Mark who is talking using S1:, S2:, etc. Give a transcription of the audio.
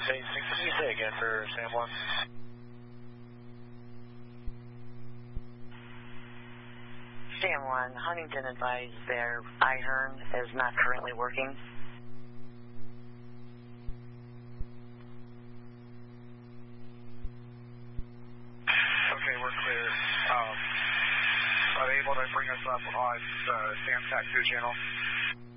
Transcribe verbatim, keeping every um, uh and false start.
S1: Say, can you say again for Sam one?
S2: Sam one, Huntington advised their iHern is not currently working.
S3: Okay, we're clear. Um, are they able to bring us up on uh, Sam's Tac two channel?